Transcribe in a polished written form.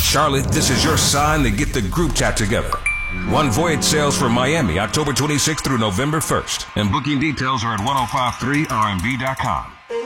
Charlotte, this is your sign to get the group chat together. One Voyage sails for Miami, October 26th through November 1st. And booking details are at 1053rmv.com.